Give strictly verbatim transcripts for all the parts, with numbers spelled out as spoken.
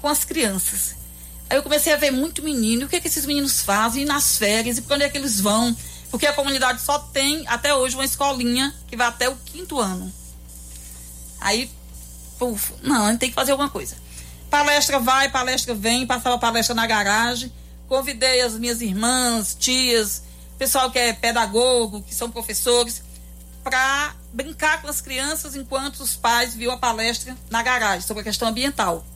com as crianças. Aí eu comecei a ver muito menino, o que é que esses meninos fazem, e nas férias, e para onde é que eles vão, porque a comunidade só tem, até hoje, uma escolinha que vai até o quinto ano. Aí, puf, não, a gente tem que fazer alguma coisa. Palestra vai, palestra vem, passava palestra na garagem, convidei as minhas irmãs, tias, pessoal que é pedagogo, que são professores, para brincar com as crianças enquanto os pais viam a palestra na garagem sobre a questão ambiental.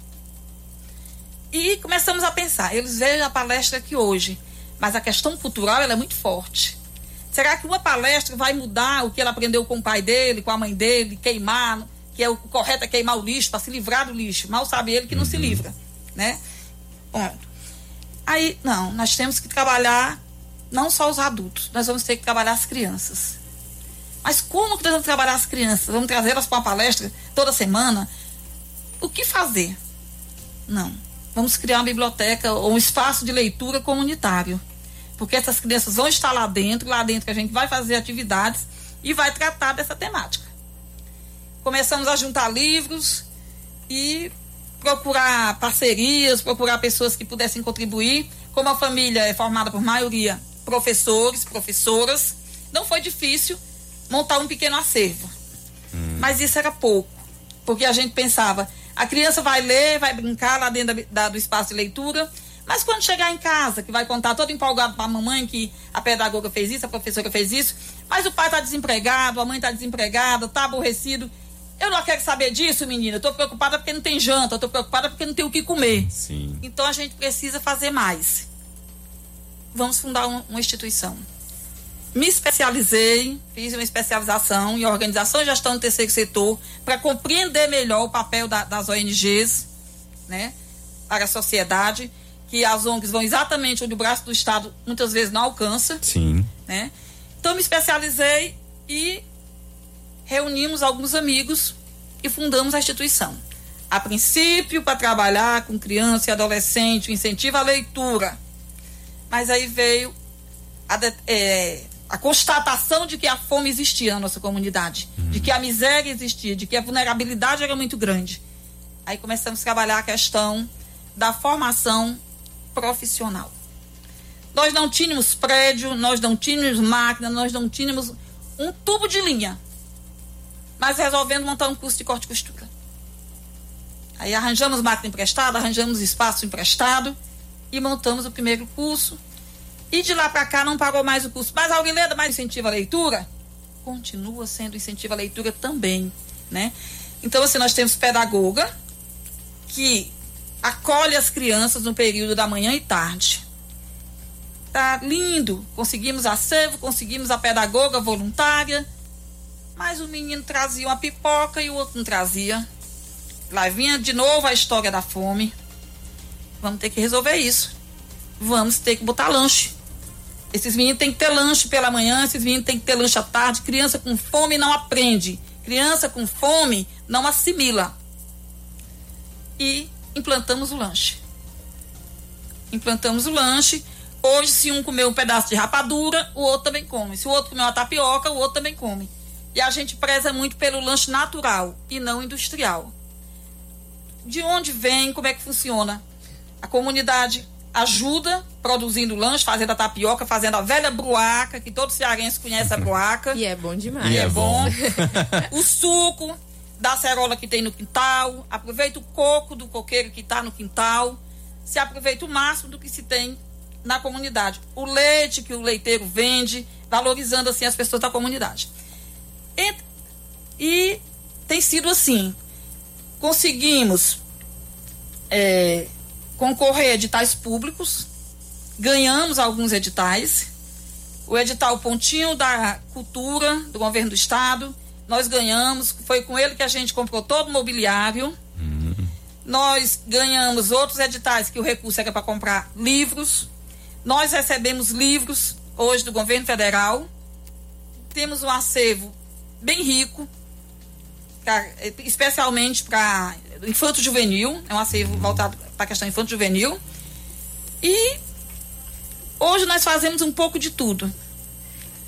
E começamos a pensar, eles veem a palestra aqui hoje, mas a questão cultural ela é muito forte. Será que uma palestra vai mudar o que ele aprendeu com o pai dele, com a mãe dele, queimar, que é o correto é queimar o lixo, para se livrar do lixo? Mal sabe ele que não uhum. se livra, né? Bom, aí, não, nós temos que trabalhar não só os adultos, nós vamos ter que trabalhar as crianças. Mas como que nós vamos trabalhar as crianças? Vamos trazê-las para uma palestra toda semana? O que fazer? Não. Vamos criar uma biblioteca ou um espaço de leitura comunitário. Porque essas crianças vão estar lá dentro, lá dentro que a gente vai fazer atividades e vai tratar dessa temática. Começamos a juntar livros e procurar parcerias, procurar pessoas que pudessem contribuir. Como a família é formada por maioria professores, professoras, não foi difícil montar um pequeno acervo. Hum. Mas isso era pouco, porque a gente pensava, a criança vai ler, vai brincar lá dentro da, da, do espaço de leitura, mas quando chegar em casa, que vai contar todo empolgado para a mamãe que a pedagoga fez isso, a professora fez isso, mas o pai está desempregado, a mãe está desempregada, está aborrecido. Eu não quero saber disso, menina. Eu estou preocupada porque não tem janta, eu estou preocupada porque não tem o que comer. Sim. Então a gente precisa fazer mais. Vamos fundar um, uma instituição. Me especializei, fiz uma especialização em organização e gestão do terceiro setor para compreender melhor o papel da, das O N Gs, né, para a sociedade, que as O N Gs vão exatamente onde o braço do Estado muitas vezes não alcança. Sim. Né? Então me especializei e reunimos alguns amigos e fundamos a instituição. A princípio, para trabalhar com criança e adolescente, o incentivo à leitura. Mas aí veio a, de, é, a constatação de que a fome existia na nossa comunidade, uhum. de que a miséria existia, de que a vulnerabilidade era muito grande. Aí começamos a trabalhar a questão da formação profissional. Nós não tínhamos prédio, nós não tínhamos máquina, nós não tínhamos um tubo de linha, mas resolvemos montar um curso de corte e costura. Aí arranjamos máquina emprestada, arranjamos espaço emprestado e montamos o primeiro curso. E de lá para cá não parou mais o curso. Mas alguém lê mais incentivo à leitura? Continua sendo incentivo à leitura também, né? Então, assim, nós temos pedagoga que acolhe as crianças no período da manhã e tarde. Tá lindo. Conseguimos acervo, conseguimos a pedagoga voluntária, mas o menino trazia uma pipoca e o outro não trazia. Lá vinha de novo a história da fome. Vamos ter que resolver isso. Vamos ter que botar lanche. Esses meninos têm que ter lanche pela manhã, esses meninos têm que ter lanche à tarde. Criança com fome não aprende. Criança com fome não assimila. E implantamos o lanche. Implantamos o lanche. Hoje, se um comer um pedaço de rapadura, o outro também come. Se o outro comer uma tapioca, o outro também come. E a gente preza muito pelo lanche natural e não industrial. De onde vem, como é que funciona? A comunidade ajuda produzindo lanche, fazendo a tapioca, fazendo a velha bruaca, que todo cearense conhece a bruaca. E é bom demais. E é bom. O suco da acerola que tem no quintal, aproveita o coco do coqueiro que está no quintal, se aproveita o máximo do que se tem na comunidade. O leite que o leiteiro vende, valorizando assim as pessoas da comunidade. E, e tem sido assim. Conseguimos é, concorrer a editais públicos, ganhamos alguns editais. O edital Pontinho da Cultura do Governo do Estado, nós ganhamos, foi com ele que a gente comprou todo o mobiliário. Uhum. Nós ganhamos outros editais que o recurso era para comprar livros. Nós recebemos livros hoje do governo federal. Temos um acervo bem rico, especialmente para infanto-juvenil, é um acervo voltado para a questão infanto-juvenil. E hoje nós fazemos um pouco de tudo.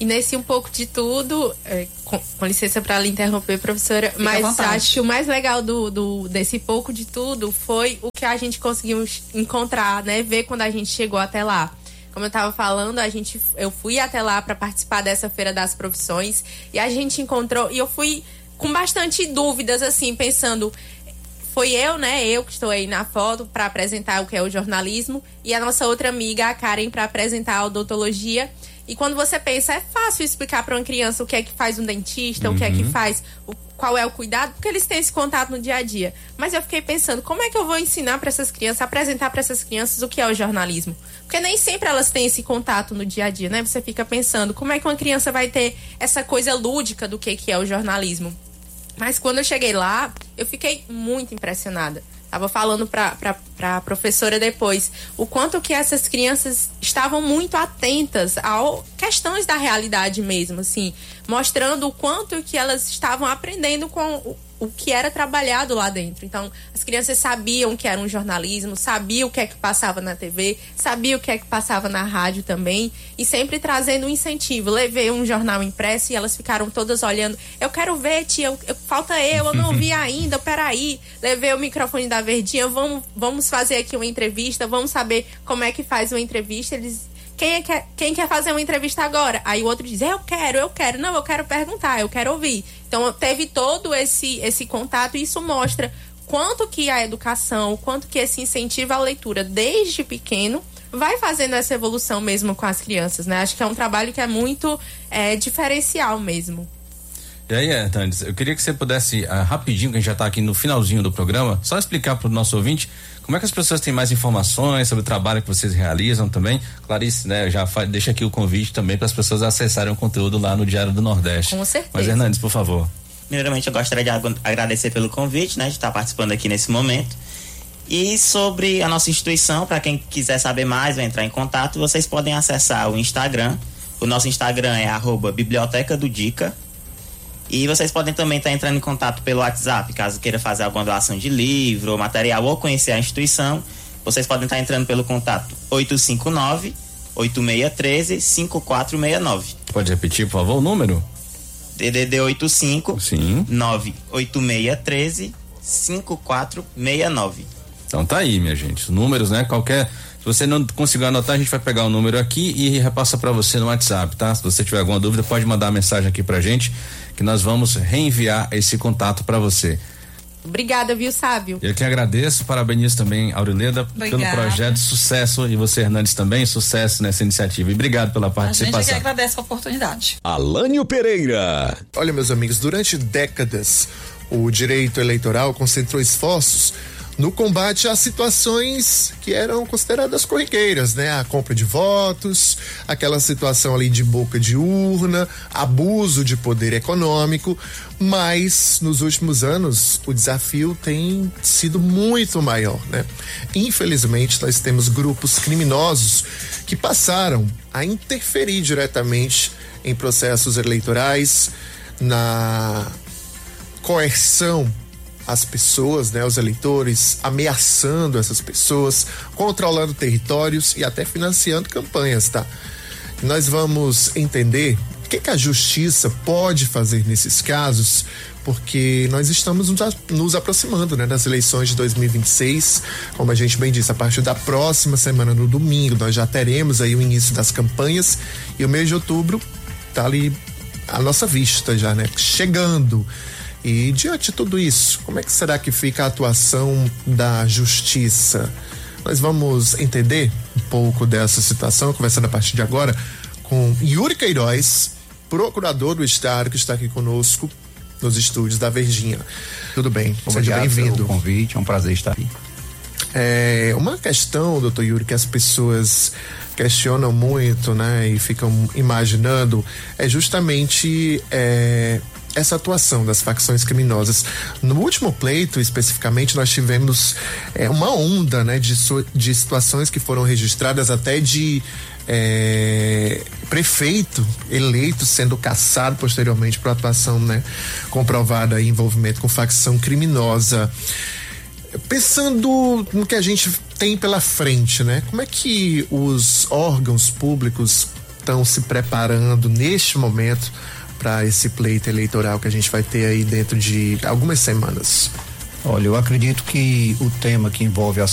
E nesse um pouco de tudo, é, com, com licença para lhe interromper, professora, Fica mas acho que o mais legal do, do, desse pouco de tudo foi o que a gente conseguiu encontrar, né? Ver quando a gente chegou até lá. Como eu estava falando, a gente, eu fui até lá para participar dessa Feira das Profissões e a gente encontrou, e eu fui com bastante dúvidas, assim, pensando... Foi eu, né? Eu que estou aí na foto para apresentar o que é o jornalismo e a nossa outra amiga, a Karen, para apresentar a odontologia. E quando você pensa, é fácil explicar para uma criança o que é que faz um dentista, uhum. o que é que faz, o, qual é o cuidado, porque eles têm esse contato no dia a dia. Mas eu fiquei pensando, como é que eu vou ensinar para essas crianças, apresentar para essas crianças o que é o jornalismo? Porque nem sempre elas têm esse contato no dia a dia, né? Você fica pensando, como é que uma criança vai ter essa coisa lúdica do que, que é o jornalismo? Mas quando eu cheguei lá, eu fiquei muito impressionada. Tava falando para a professora depois o quanto que essas crianças estavam muito atentas a questões da realidade mesmo, assim, mostrando o quanto que elas estavam aprendendo com o, o que era trabalhado lá dentro. Então, as crianças sabiam o que era um jornalismo, sabiam o que é que passava na T V, sabiam o que é que passava na rádio também, e sempre trazendo um incentivo. Levei um jornal impresso e elas ficaram todas olhando. Eu quero ver, tia, eu, eu, falta eu, eu não vi ainda, peraí. Levei o microfone da Verdinha, vamos, vamos fazer aqui uma entrevista, vamos saber como é que faz uma entrevista. Eles... Quem, é que, quem quer fazer uma entrevista agora? Aí o outro diz, eu quero, eu quero. Não, eu quero perguntar, eu quero ouvir. Então, teve todo esse, esse contato e isso mostra quanto que a educação, quanto que esse incentivo à leitura desde pequeno vai fazendo essa evolução mesmo com as crianças, né? Acho que é um trabalho que é muito é, diferencial mesmo. E aí, Hernandes, eu queria que você pudesse, uh, rapidinho, que a gente já está aqui no finalzinho do programa, só explicar para o nosso ouvinte como é que as pessoas têm mais informações sobre o trabalho que vocês realizam também. Clarice, né, já fa- deixa aqui o convite também para as pessoas acessarem o conteúdo lá no Diário do Nordeste. Com certeza. Mas, Hernandes, por favor. Primeiramente, eu gostaria de agradecer pelo convite, né, de estar participando aqui nesse momento. E sobre a nossa instituição, para quem quiser saber mais ou entrar em contato, vocês podem acessar o Instagram. O nosso Instagram é arroba Biblioteca do Dica. E vocês podem também estar entrando em contato pelo WhatsApp, caso queira fazer alguma doação de livro ou material ou conhecer a instituição. Vocês podem estar entrando pelo contato oito cinco nove, oito seis um três, cinco quatro seis nove. Pode repetir, por favor, o número? D D D oito cinco, Sim. nove oito seis um três, cinco quatro seis nove. Então tá aí, minha gente. Os números, né? Qualquer... Se você não conseguir anotar, a gente vai pegar o número aqui e repassa para você no WhatsApp, tá? Se você tiver alguma dúvida, pode mandar uma mensagem aqui pra gente, que nós vamos reenviar esse contato para você. Obrigada, viu, Sábio? Eu que agradeço, parabenizo também, Aurileda, pelo projeto, sucesso, e você, Hernandes, também, sucesso nessa iniciativa. E obrigado pela participação. A gente que agradece a oportunidade. Alânio Pereira. Olha, meus amigos, durante décadas, o direito eleitoral concentrou esforços no combate a situações que eram consideradas corriqueiras, né? A compra de votos, aquela situação ali de boca de urna, abuso de poder econômico, mas nos últimos anos o desafio tem sido muito maior, né? Infelizmente, nós temos grupos criminosos que passaram a interferir diretamente em processos eleitorais, na coerção as pessoas, né, os eleitores, ameaçando essas pessoas, controlando territórios e até financiando campanhas, tá? Nós vamos entender o que, que a justiça pode fazer nesses casos, porque nós estamos nos aproximando, né, das eleições de dois mil e vinte e seis, como a gente bem disse, a partir da próxima semana, no domingo, nós já teremos aí o início das campanhas e o mês de outubro tá ali à nossa vista já, né, chegando. E diante de tudo isso, como é que será que fica a atuação da justiça? Nós vamos entender um pouco dessa situação, conversando a partir de agora com Yuri Queiroz, procurador do Estado, que está aqui conosco nos estúdios da Verdinha. Tudo bem? Obrigado, seja bem-vindo. pelo convite, é um prazer estar aqui. É uma questão, doutor Yuri, que as pessoas questionam muito, né, e ficam imaginando, é justamente é, essa atuação das facções criminosas. No último pleito, especificamente, nós tivemos é, uma onda, né, de, de situações que foram registradas até de é, prefeito eleito sendo cassado posteriormente por atuação, né, comprovada em envolvimento com facção criminosa. Pensando no que a gente tem pela frente, né? Como é que os órgãos públicos estão se preparando neste momento para esse pleito eleitoral que a gente vai ter aí dentro de algumas semanas? Olha, eu acredito que o tema que envolve a